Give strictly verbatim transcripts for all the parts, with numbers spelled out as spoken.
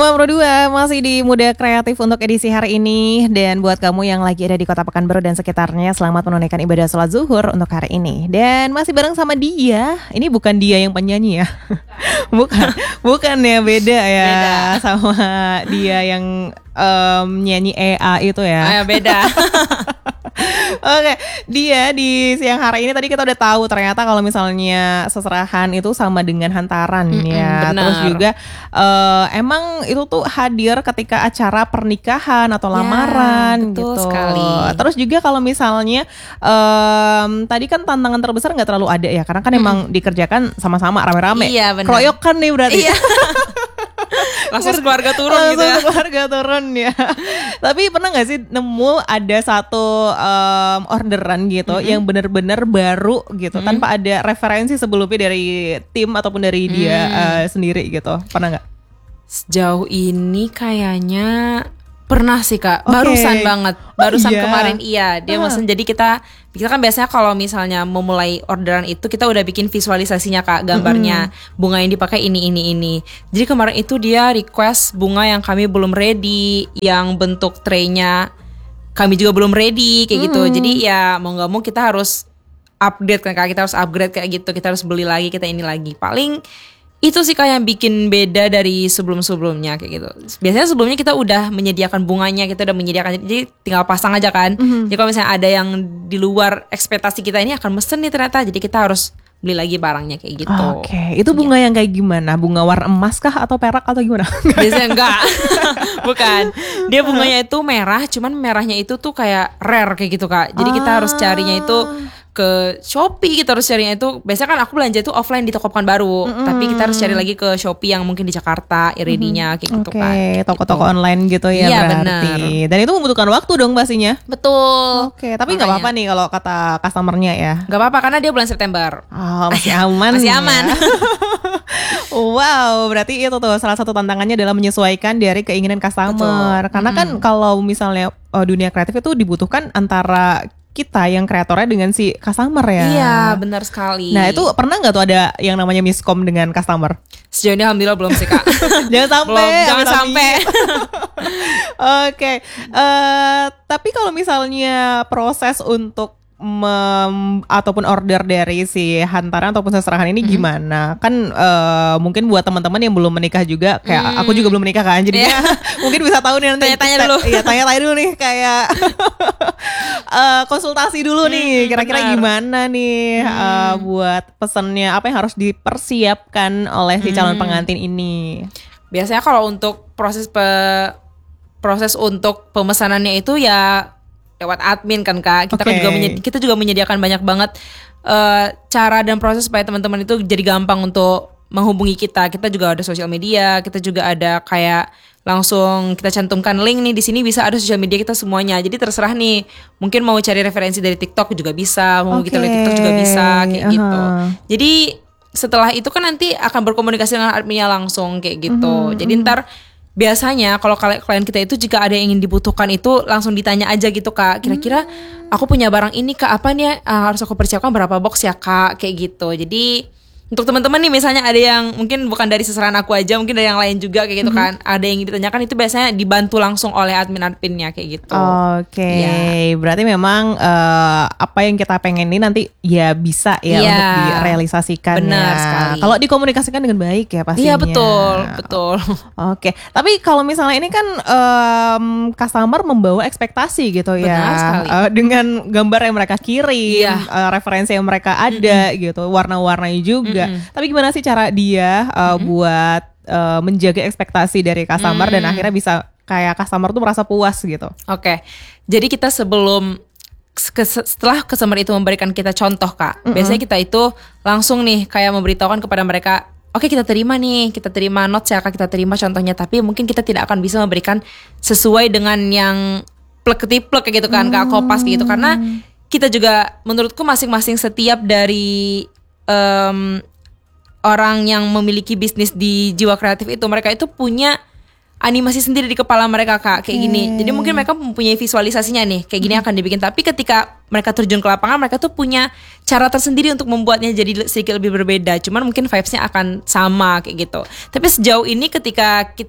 Rumah Pro dua masih di Muda Kreatif untuk edisi hari ini. Dan buat kamu yang lagi ada di Kota Pekanbaru dan sekitarnya, selamat menunaikan ibadah sholat zuhur untuk hari ini. Dan masih bareng sama dia. Ini bukan dia yang penyanyi ya. Bukan, bukan ya, beda ya. Beda. Sama dia yang um, nyanyi E A itu ya. Ah, beda. Oke, dia di siang hari ini tadi kita udah tahu ternyata kalau misalnya seserahan itu sama dengan hantaran mm-mm, ya. Benar. Terus juga uh, emang itu tuh hadir ketika acara pernikahan atau lamaran ya, betul gitu. Sekali. Terus juga kalau misalnya um, tadi kan tantangan terbesar nggak terlalu ada ya, karena kan mm-mm. emang dikerjakan sama-sama rame-rame. Iya, benar. Keroyokan nih berarti. Iya. Langsung keluarga turun Langsung gitu ya. keluarga turun ya. Tapi pernah gak sih nemu ada satu um, orderan gitu mm-hmm. yang benar-benar baru gitu mm-hmm. tanpa ada referensi sebelumnya dari tim ataupun dari dia mm. uh, sendiri gitu. Pernah gak? Sejauh ini kayaknya pernah sih Kak, okay. barusan banget, barusan oh, iya. kemarin iya dia uh. maksudnya jadi kita kita kan biasanya kalau misalnya memulai orderan itu kita udah bikin visualisasinya Kak, gambarnya mm-hmm. bunga yang dipakai ini ini ini. Jadi kemarin itu dia request bunga yang kami belum ready, yang bentuk traynya kami juga belum ready kayak mm-hmm. gitu. Jadi ya mau nggak mau kita harus update kan Kak, kita harus upgrade kayak gitu, kita harus beli lagi, kita ini lagi. Paling itu sih kayak yang bikin beda dari sebelum-sebelumnya kayak gitu. Biasanya sebelumnya kita udah menyediakan bunganya, kita udah menyediakan, jadi tinggal pasang aja kan. Mm-hmm. Jadi kalau misalnya ada yang di luar ekspektasi kita ini akan mesen nih ternyata, jadi kita harus beli lagi barangnya kayak gitu. Oke, okay. Itu bunga ya. Yang kayak gimana? Bunga warna emas kah atau perak atau gimana? Biasanya enggak. Bukan. Dia bunganya itu merah, cuman merahnya itu tuh kayak rare kayak gitu Kak. Jadi ah. kita harus carinya itu ke Shopee, kita harus carinya itu. Biasanya kan aku belanja itu offline di toko Pekanbaru, mm-hmm. tapi kita harus cari lagi ke Shopee yang mungkin di Jakarta, Iridinya kayak gitu okay. kan. Oke, toko-toko gitu. Online gitu ya iya, berarti. Bener. Dan itu membutuhkan waktu dong pastinya. Betul. Oke, okay, tapi nggak apa-apa nih kalau kata customernya ya. Nggak apa-apa karena dia bulan September. Oh, masih aman. Masih aman. Ya. Wow, berarti itu tuh salah satu tantangannya adalah menyesuaikan dari keinginan customer. Betul. Karena kan mm-hmm. kalau misalnya oh, dunia kreatif itu dibutuhkan antara kita yang kreatornya dengan si customer ya. Iya, benar sekali. Nah, itu pernah nggak tuh ada yang namanya miskom dengan customer? Sejauh ini alhamdulillah belum sih Kak. Jangan sampai. Belum, jangan sampai. Oke, okay. uh, tapi kalau misalnya proses untuk Mem, ataupun order dari si hantaran ataupun seserahan ini mm-hmm. gimana? Kan uh, mungkin buat teman-teman yang belum menikah juga, kayak mm. aku juga belum menikah kan, jadi yeah. mungkin bisa tahu nih nanti. Tanya-tanya dulu. Iya, tanya-tanya dulu nih, kayak uh, konsultasi dulu mm, nih, kira-kira benar. Gimana nih mm. uh, buat pesannya, apa yang harus dipersiapkan oleh si calon mm. pengantin ini? Biasanya kalau untuk proses pe, proses untuk pemesanannya itu ya lewat admin kan Kak, kita okay. kan juga menyedi- kita juga menyediakan banyak banget uh, cara dan proses supaya teman-teman itu jadi gampang untuk menghubungi kita. Kita juga ada sosial media, kita juga ada kayak langsung kita cantumkan link nih di sini bisa ada sosial media kita semuanya. Jadi terserah nih, mungkin mau cari referensi dari TikTok juga bisa, mau okay. kita lihat TikTok juga bisa kayak uh-huh. gitu. Jadi setelah itu kan nanti akan berkomunikasi dengan adminnya langsung kayak gitu. Uh-huh. Jadi ntar biasanya kalau klien kita itu jika ada yang ingin dibutuhkan itu langsung ditanya aja gitu Kak, kira-kira aku punya barang ini Kak, apa nih uh, harus aku persiapkan berapa box ya Kak, kayak gitu. Jadi untuk teman-teman nih misalnya ada yang mungkin bukan dari seserahan aku aja, mungkin dari yang lain juga kayak gitu mm-hmm. kan, ada yang ditanyakan itu biasanya dibantu langsung oleh admin-adminnya kayak gitu. Oke, okay. ya. Berarti memang uh, apa yang kita pengen ini nanti ya bisa ya, ya. untuk direalisasikan. Benar ya. sekali. Kalau dikomunikasikan dengan baik ya pastinya. Iya betul, betul. Oke, okay. Tapi kalau misalnya ini kan um, customer membawa ekspektasi gitu ya. Benar sekali. Uh, dengan gambar yang mereka kirim, iya. uh, referensi yang mereka ada mm-hmm. gitu, warna-warnanya juga. Mm-hmm. Tapi gimana sih cara dia uh, mm-hmm. buat uh, menjaga ekspektasi dari customer mm-hmm. dan akhirnya bisa kayak customer tuh merasa puas gitu? Oke, okay. Jadi kita sebelum setelah customer itu memberikan kita contoh Kak, mm-hmm. biasanya kita itu langsung nih kayak memberitahukan kepada mereka, oke okay, kita terima nih, kita terima notes ya Kak, kita terima contohnya, tapi mungkin kita tidak akan bisa memberikan sesuai dengan yang plek-ketiplek gitu kan mm-hmm. Kak, kopas gitu, karena kita juga menurutku masing-masing setiap dari Um, orang yang memiliki bisnis di jiwa kreatif itu, mereka itu punya animasi sendiri di kepala mereka Kak, kayak okay. gini. Jadi mungkin mereka mempunyai visualisasinya nih, kayak gini hmm. akan dibikin. Tapi ketika mereka terjun ke lapangan, mereka tuh punya cara tersendiri untuk membuatnya jadi sedikit lebih berbeda. Cuman mungkin vibes-nya akan sama kayak gitu. Tapi sejauh ini ketika kita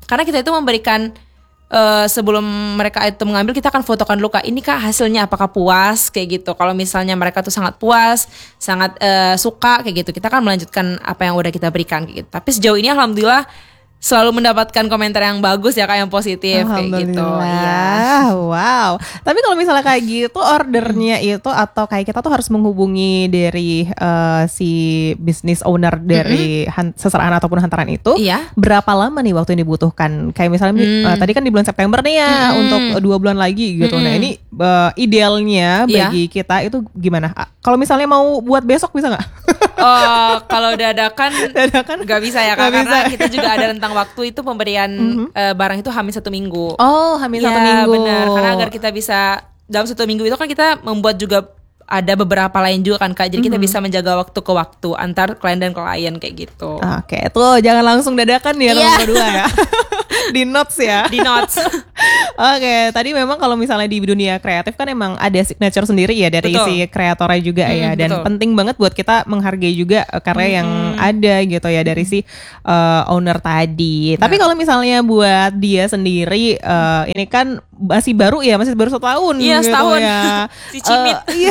Karena kita itu memberikan Uh, sebelum mereka itu mengambil, kita akan fotokan dulu Kak, ini Kak hasilnya apakah puas kayak gitu. Kalau misalnya mereka tuh sangat puas, sangat uh, suka kayak gitu, kita akan melanjutkan apa yang udah kita berikan kayak gitu. Tapi sejauh ini alhamdulillah selalu mendapatkan komentar yang bagus ya Kak, yang positif kayak gitu. Iya. Wow. Tapi kalau misalnya kayak gitu ordernya hmm. itu atau kayak kita tuh harus menghubungi dari uh, si business owner dari hmm. han- seserahan ataupun hantaran itu. Iya. Berapa lama nih waktu yang dibutuhkan? Kayak misalnya hmm. uh, tadi kan di bulan September nih ya hmm. untuk dua bulan lagi gitu. Hmm. Nah ini uh, idealnya bagi iya. kita itu gimana? Kalau misalnya mau buat besok bisa nggak? Oh, kalau dadakan dadakan nggak bisa ya Kak, karena bisa. Kita juga ada rentang waktu itu pemberian mm-hmm. uh, barang itu hamil satu minggu. Oh, hamil ya, satu minggu. Benar, karena agar kita bisa dalam satu minggu itu kan kita membuat juga ada beberapa lain juga kan Kak. Jadi mm-hmm. kita bisa menjaga waktu ke waktu antar klien dan klien kayak gitu. Oke, okay, tuh jangan langsung dadakan ya nomor dua ya. Di notes ya. Di notes. Oke, okay, tadi memang kalau misalnya di dunia kreatif kan emang ada signature sendiri ya dari betul. Si kreatornya juga hmm, ya. Dan betul. Penting banget buat kita menghargai juga karya hmm. yang ada gitu ya dari si uh, owner tadi. Nah. Tapi kalau misalnya buat dia sendiri uh, ini kan masih baru ya, masih baru setahun iya, gitu setahun. Ya. Si Cimit. Uh, iya.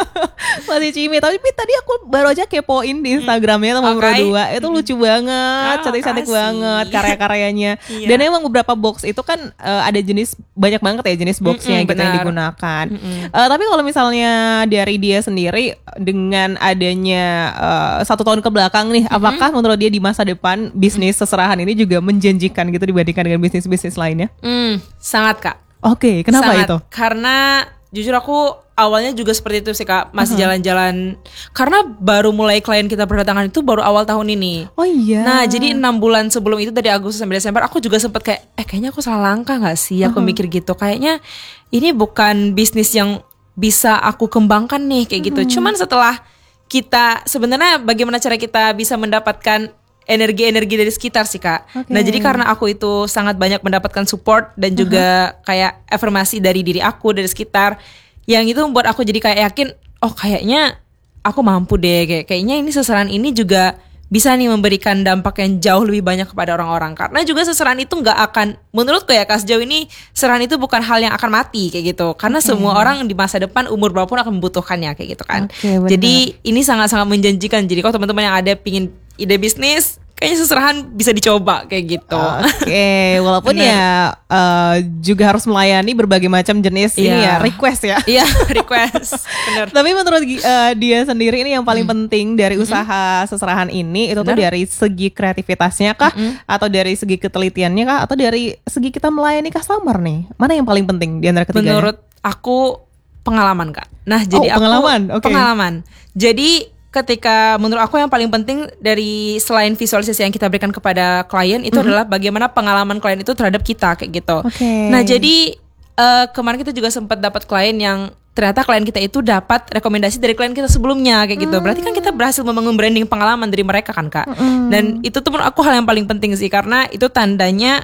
Masih Cimit. Tapi tadi aku baru aja kepoin di Instagramnya sama okay. Bro dua. Itu lucu banget, oh, cantik-cantik banget karya-karyanya. Iya. Dan emang beberapa box itu kan uh, ada jenis banyak banget ya jenis boxnya gitu yang digunakan. Uh, tapi kalau misalnya dari dia sendiri dengan adanya uh, satu tahun ke belakang nih, mm-hmm. apakah menurut dia di masa depan bisnis seserahan ini juga menjanjikan gitu dibandingkan dengan bisnis-bisnis lainnya? Mm, sangat Kak. Oke, okay, kenapa sangat, itu? Karena jujur aku awalnya juga seperti itu sih Kak, masih uh-huh. jalan-jalan. Karena baru mulai klien kita berdatangan itu baru awal tahun ini. Oh iya. Nah jadi enam bulan sebelum itu dari Agustus sampai Desember aku juga sempet kayak, eh kayaknya aku salah langkah gak sih? Aku uh-huh. mikir gitu, kayaknya ini bukan bisnis yang bisa aku kembangkan nih kayak gitu. Uh-huh. Cuman setelah kita, sebenarnya bagaimana cara kita bisa mendapatkan energi-energi dari sekitar sih Kak. Okay. Nah jadi karena aku itu sangat banyak mendapatkan support dan juga uh-huh. kayak afirmasi dari diri aku, dari sekitar, yang itu membuat aku jadi kayak yakin, oh kayaknya aku mampu deh, kayak kayaknya ini seserahan ini juga bisa nih memberikan dampak yang jauh lebih banyak kepada orang-orang. Karena juga seserahan itu nggak akan, menurutku ya Kak, sejauh ini seserahan itu bukan hal yang akan mati kayak gitu. Karena okay. semua orang di masa depan umur berapapun akan membutuhkannya kayak gitu kan. Okay, jadi ini sangat-sangat menjanjikan. Jadi kalau teman-teman yang ada pingin ide bisnis, kayaknya seserahan bisa dicoba kayak gitu. Oke, okay. Walaupun ya uh, juga harus melayani berbagai macam jenis yeah. ini ya request ya. Iya, request. Benar. Tapi menurut uh, dia sendiri ini yang paling hmm. penting dari usaha seserahan ini itu Benar. Tuh dari segi kreativitasnya kah, hmm. atau dari segi ketelitiannya kah, atau dari segi kita melayani customer nih? Mana yang paling penting di antara ketiganya? Menurut aku pengalaman Kak. Nah, jadi oh, pengalaman. aku okay. pengalaman. Jadi ketika menurut aku yang paling penting dari selain visualisasi yang kita berikan kepada klien itu mm-hmm. adalah bagaimana pengalaman klien itu terhadap kita kayak gitu. Okay. Nah jadi uh, kemarin kita juga sempat dapat klien yang ternyata klien kita itu dapat rekomendasi dari klien kita sebelumnya kayak gitu. Mm. Berarti kan kita berhasil membangun branding pengalaman dari mereka kan Kak. Mm. Dan itu tuh menurut aku hal yang paling penting sih, karena itu tandanya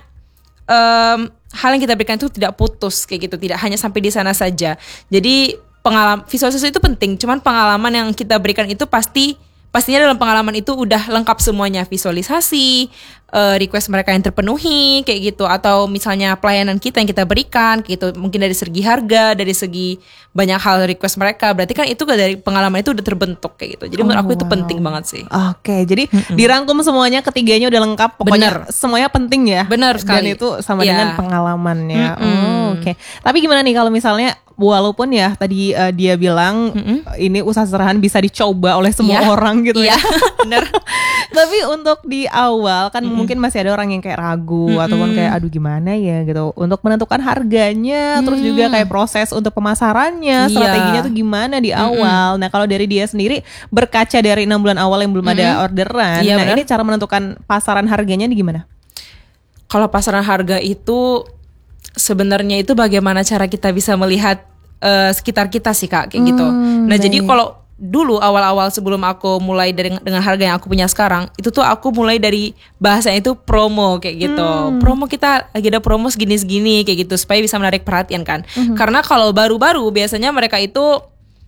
um, hal yang kita berikan itu tidak putus kayak gitu, tidak hanya sampai di sana saja. Jadi pengalaman visualisasi itu penting, cuman pengalaman yang kita berikan itu pasti pastinya dalam pengalaman itu udah lengkap semuanya, visualisasi, uh, request mereka yang terpenuhi kayak gitu, atau misalnya pelayanan kita yang kita berikan kayak gitu, mungkin dari segi harga, dari segi banyak hal request mereka, berarti kan itu dari pengalaman itu udah terbentuk kayak gitu. Jadi oh, menurut aku itu penting banget sih. Oke, okay, jadi mm-mm. dirangkum semuanya, ketiganya udah lengkap, pokoknya Bener. Semuanya penting ya. Benar sekali. Dan itu sama yeah. dengan pengalamannya. Oh, oke. Okay. Tapi gimana nih kalau misalnya walaupun ya tadi uh, dia bilang mm-hmm. ini usaha seserahan bisa dicoba oleh semua yeah. orang gitu yeah. ya. Bener. Tapi untuk di awal kan mm-hmm. mungkin masih ada orang yang kayak ragu mm-hmm. ataupun kayak aduh gimana ya gitu untuk menentukan harganya, mm-hmm. terus juga kayak proses untuk pemasarannya, yeah. strateginya tuh gimana di awal. Mm-hmm. Nah kalau dari dia sendiri berkaca dari enam bulan awal yang belum mm-hmm. ada orderan, yeah, nah bener. Ini cara menentukan pasaran harganya nih gimana? Kalau pasaran harga itu sebenarnya itu bagaimana cara kita bisa melihat uh, sekitar kita sih Kak kayak hmm, gitu. Nah baik. Jadi kalau dulu awal-awal sebelum aku mulai dari, dengan harga yang aku punya sekarang, itu tuh aku mulai dari bahasanya itu promo kayak gitu. Hmm. Promo kita lagi ada promo segini-segini kayak gitu supaya bisa menarik perhatian kan. Hmm. Karena kalau baru-baru biasanya mereka itu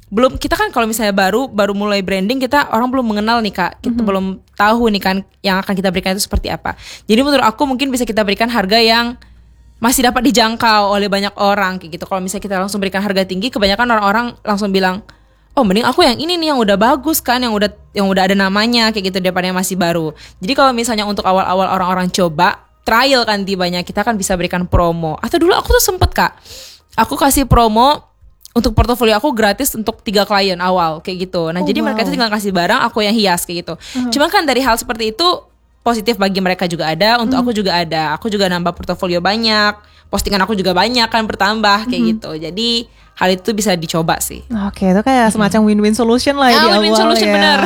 belum kita kan kalau misalnya baru baru mulai branding kita orang belum mengenal nih Kak, kita mm-hmm. belum tahu nih kan yang akan kita berikan itu seperti apa. Jadi menurut aku mungkin bisa kita berikan harga yang masih dapat dijangkau oleh banyak orang kayak gitu. Kalau misalnya kita langsung berikan harga tinggi, kebanyakan orang-orang langsung bilang, oh mending aku yang ini nih yang udah bagus kan, yang udah yang udah ada namanya kayak gitu daripada yang masih baru. Jadi kalau misalnya untuk awal-awal orang-orang coba trial kan tibanya, kita kan bisa berikan promo. Atau dulu aku tuh sempet Kak, aku kasih promo untuk portofolio aku gratis untuk tiga klien awal kayak gitu. Nah, oh, jadi wow. mereka itu tinggal kasih barang, aku yang hias kayak gitu. Uh-huh. Cuma kan dari hal seperti itu positif bagi mereka juga ada, untuk uh-huh. aku juga ada. Aku juga nambah portofolio banyak, postingan aku juga banyak kan bertambah kayak uh-huh. gitu. Jadi hal itu bisa dicoba sih. Oke, itu kayak semacam hmm. win-win solution lah ya, ah, di win-win awal solution, ya. Benar.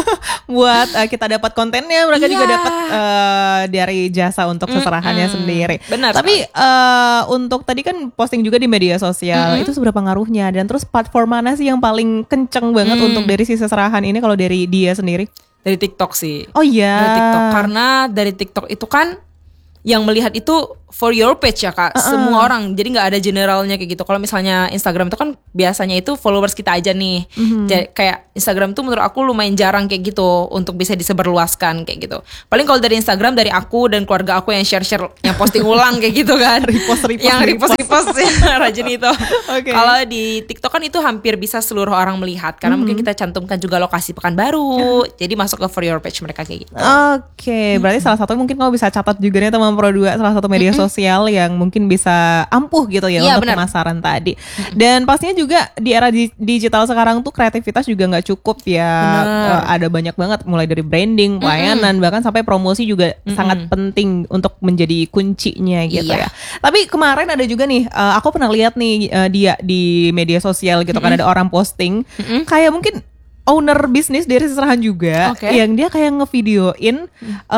Buat uh, kita dapat kontennya, mereka yeah. juga dapat uh, dari jasa untuk seserahannya mm-hmm. sendiri. Benar. Tapi uh, untuk tadi kan posting juga di media sosial, mm-hmm. itu seberapa ngaruhnya? Dan terus platform mana sih yang paling kenceng banget mm. untuk dari si seserahan ini kalau dari dia sendiri? Dari TikTok sih. Oh iya. Dari TikTok, karena dari TikTok itu kan yang melihat itu for your page ya Kak, uh-uh. semua orang, jadi nggak ada generalnya kayak gitu. Kalau misalnya Instagram itu kan biasanya itu followers kita aja nih, mm-hmm. jadi kayak Instagram tuh menurut aku lumayan jarang kayak gitu untuk bisa disebarluaskan kayak gitu. Paling kalau dari Instagram dari aku dan keluarga aku yang share-share, yang posting ulang kayak gitu kan, repost repost yang repost repost ya rajin itu. Okay. Kalau di TikTok kan itu hampir bisa seluruh orang melihat karena mm-hmm. mungkin kita cantumkan juga lokasi Pekanbaru, yeah. jadi masuk ke for your page mereka kayak gitu. Oke, okay. berarti mm-hmm. salah satu mungkin kamu bisa catat juga nih teman Pro dua, salah satu media mm-hmm. sosial yang mungkin bisa ampuh gitu ya, ya untuk bener. Pemasaran tadi. Dan pastinya juga di era di- digital sekarang tuh kreativitas juga nggak cukup ya. Uh, ada banyak banget mulai dari branding, pelayanan, mm-hmm. bahkan sampai promosi juga mm-hmm. sangat penting untuk menjadi kuncinya gitu iya. ya. Tapi kemarin ada juga nih, uh, aku pernah lihat nih uh, dia di media sosial gitu mm-hmm. kan ada orang posting mm-hmm. kayak mungkin owner bisnis dari seserahan juga, okay. yang dia kayak ngevideoin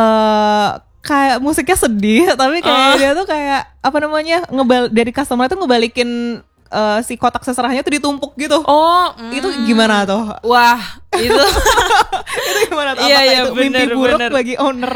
uh, kayak musiknya sedih, tapi kayak uh. dia tuh kayak apa namanya ngebal dari customer tuh ngebalikin uh, si kotak seserahannya tuh ditumpuk gitu. Oh, mm. itu gimana tuh? Wah, itu itu gimana tuh? Iya, Apakah iya, itu bener, mimpi buruk bener. bagi owner?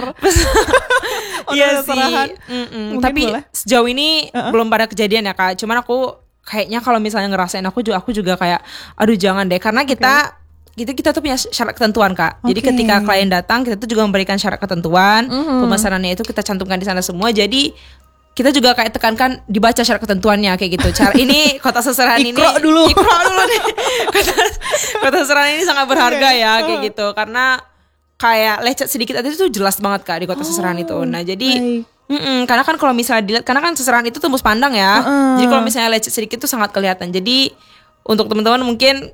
Iya sih. Tapi boleh. Sejauh ini uh-uh. belum pada kejadian ya Kak. Cuman aku kayaknya kalau misalnya ngerasain aku juga aku juga kayak aduh jangan deh, karena kita okay. Gitu kita tuh punya syarat ketentuan Kak. Okay. Jadi ketika klien datang kita tuh juga memberikan syarat ketentuan, mm-hmm. pemesanannya itu kita cantumkan di sana semua. Jadi kita juga kayak tekankan dibaca syarat ketentuannya kayak gitu. Cara ini kotak seserahan ini ikro dulu. Ikro dulu nih. Kotak, kotak seserahan ini sangat berharga okay. ya kayak gitu. Karena kayak lecet sedikit aja itu jelas banget Kak di kotak oh, seserahan itu. Nah, jadi karena kan kalau misalnya dilihat, karena kan seserahan itu tembus pandang ya. Uh-uh. Jadi kalau misalnya lecet sedikit itu sangat kelihatan. Jadi untuk teman-teman mungkin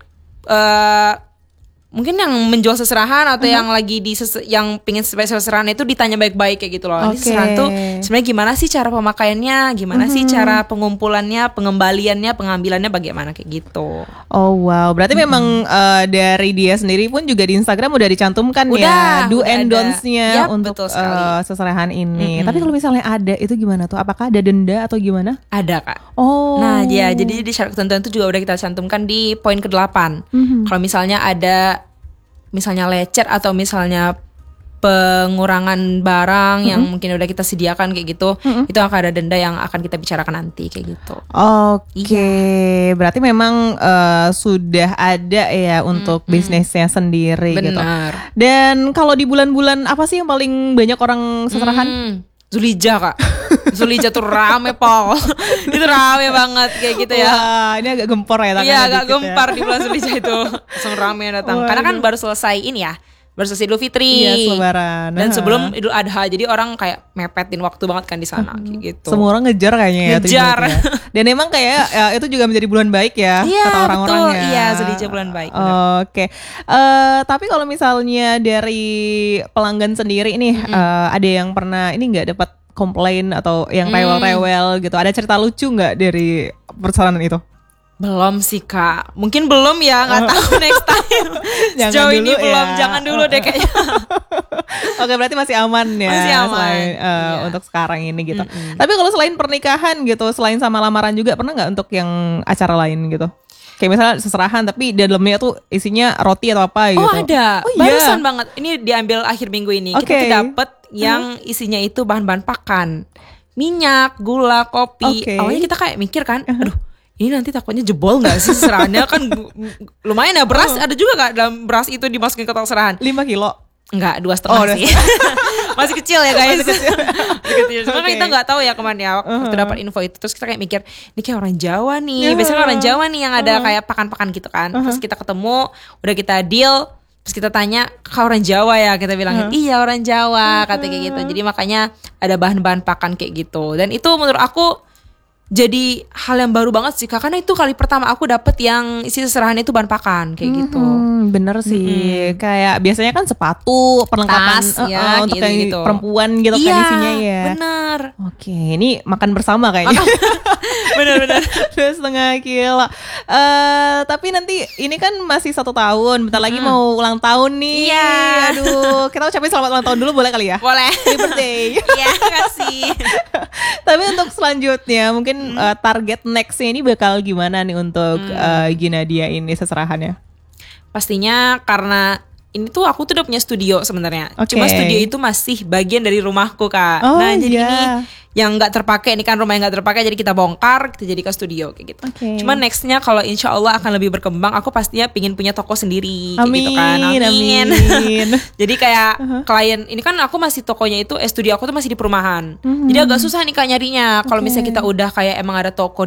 uh, mungkin yang menjual seserahan atau uh-huh. yang lagi di ses- yang pingin seserahan itu ditanya baik-baik kayak gitu loh. Okay. Ini seserahan tuh sebenarnya gimana sih cara pemakaiannya, gimana uh-huh. sih cara pengumpulannya, pengembaliannya, pengambilannya bagaimana kayak gitu. Oh wow, berarti uh-huh. memang uh, dari dia sendiri pun juga di Instagram udah dicantumkan udah, ya do udah and don'ts-nya yep, untuk uh, seserahan ini. Uh-huh. Tapi kalau misalnya ada itu gimana tuh? Apakah ada denda atau gimana? Ada Kak. Oh. Nah ya, jadi di syarat ketentuan itu juga udah kita cantumkan di poin kedelapan. Uh-huh. Kalau misalnya ada misalnya lecet atau misalnya pengurangan barang mm-hmm. yang mungkin udah kita sediakan kayak gitu, mm-hmm. itu akan ada denda yang akan kita bicarakan nanti kayak gitu. Oke, okay. Iya. Berarti memang uh, sudah ada ya untuk mm-hmm. bisnisnya sendiri. Benar. Gitu. Dan kalau di bulan-bulan apa sih yang paling banyak orang seserahan? Mm. Zulhijjah Kak. Zulhijjah tuh rame Pol. Itu rame banget kayak gitu ya. Wah, ini agak gempor ya tangannya. Iya agak gempar ya. Di bulan Zulhijjah itu langsung rame yang datang. Waduh. Karena kan baru selesai ini ya, baru selesai Idul Fitri. Iya, Lebaran. Dan sebelum Idul Adha, jadi orang kayak mepetin waktu banget kan di sana hmm. gitu. Semua orang ngejar kayaknya ya. Ngejar. Dan emang kayak ya, itu juga menjadi bulan baik ya, iya, kata orang-orang betul. ya. Iya, Zulhijjah bulan baik. Oke. Okay. Uh, tapi kalau misalnya dari pelanggan sendiri nih, mm-hmm. uh, ada yang pernah ini nggak dapat komplain atau yang rewel-rewel gitu? Ada cerita lucu nggak dari perjalanan itu? Belum sih Kak, mungkin belum ya, nggak tahu next time. Sejauh ini belum, ya. Jangan dulu deh kayaknya. Oke, berarti masih aman ya. Masih aman selain, uh, iya. untuk sekarang ini gitu. Mm-mm. Tapi kalau selain pernikahan gitu, selain sama lamaran juga pernah nggak untuk yang acara lain gitu? Kayak misalnya seserahan tapi di dalamnya tuh isinya roti atau apa gitu. Oh ada, oh, barusan yeah. banget. Ini diambil akhir minggu ini. Okay. Kita dapet yang isinya itu bahan-bahan pakan, minyak, gula, kopi. Okay. Awalnya kita kayak mikir kan, aduh ini nanti takutnya jebol nggak sih seserahannya kan lumayan ya beras, ada juga nggak dalam beras itu dimasukin ke kotak serahan? lima kilo. Enggak, dua setengah Oh, sih. Masih kecil ya guys. Masih kecil. Masih kecil. Cuma Okay. kita nggak tahu ya kemana ya waktu Uh-huh. dapat info itu. Terus kita kayak mikir, ini kayak orang Jawa nih. Yeah. Biasanya orang Jawa nih yang ada Uh-huh. kayak pakan-pakan gitu kan. Uh-huh. Terus kita ketemu, udah kita deal. Terus kita tanya, kau orang Jawa ya? Kita bilang, Uh-huh. iya orang Jawa, kata kayak gitu. Jadi makanya ada bahan-bahan pakan kayak gitu. Dan itu menurut aku jadi hal yang baru banget sih, Kak. Karena itu kali pertama aku dapet yang isi seserahan itu bahan pakan kayak gitu. Hmm, bener sih. Kayak biasanya kan sepatu, perlengkapan Tas, uh, ya, uh, untuk yang gitu-gitu. perempuan gitu kan Iya, isinya ya. bener. Oke, ini makan bersama kayaknya. Bener-bener. Dua setengah kilo. Eh, tapi nanti ini kan masih satu tahun. Bentar lagi mau ulang tahun nih. Iya. Aduh, kita ucapin selamat ulang tahun dulu boleh kali ya? Boleh. Happy birthday. Iya, kasih. Tapi untuk selanjutnya mungkin eh, target nextnya ini bakal gimana nih untuk eh, Ginadia ini seserahannya? Pastinya karena ini tuh aku tuh udah punya studio sebenarnya. Oke. Cuma studio itu masih bagian dari rumahku, Kak. Oh, nah, jadi iya. ini yang nggak terpakai, ini kan rumah yang nggak terpakai, jadi kita bongkar, kita jadikan studio kayak gitu. Oke. Cuma nextnya kalau insya Allah akan lebih berkembang, aku pastinya pingin punya toko sendiri, kayak gitu kan. Amin, Amin. amin. Jadi kayak klien, ini kan aku masih tokonya itu, eh studio aku tuh masih di perumahan. Mhm. Jadi agak susah nih Kak nyarinya. Kalau Oke. misalnya kita udah kayak emang ada toko